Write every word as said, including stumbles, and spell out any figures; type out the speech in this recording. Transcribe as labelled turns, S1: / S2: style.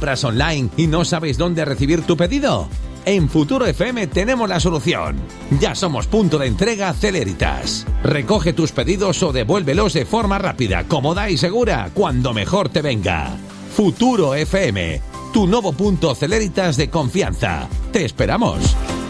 S1: ¿Compras online y no sabes dónde recibir tu pedido? En Futuro F M tenemos la solución. Ya somos punto de entrega Celeritas. Recoge tus pedidos o devuélvelos de forma rápida, cómoda y segura, cuando mejor te venga. Futuro F M, tu nuevo punto Celeritas de confianza. ¡Te esperamos!